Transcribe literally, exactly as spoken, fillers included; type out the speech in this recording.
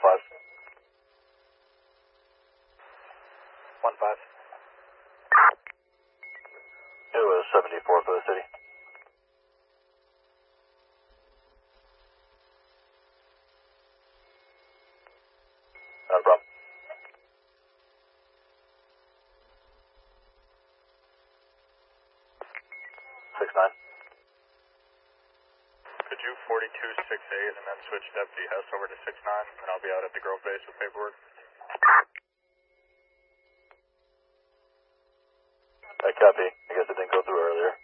five. One five. It was seventy-four for the city. Not a problem. Six nine. Could you forty-two six eight and then switch Deputy Hess over to six nine, and I'll be out at the Grove base with paperwork. I copy. I guess it didn't go through earlier.